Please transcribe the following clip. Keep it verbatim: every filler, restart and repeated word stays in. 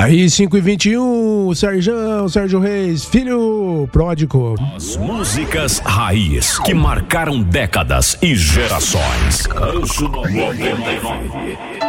Aí, cinco e vinte e um, o Sérgio, Sérgio Reis, filho pródigo. As músicas raiz que marcaram décadas e gerações. Rancho noventa e nove.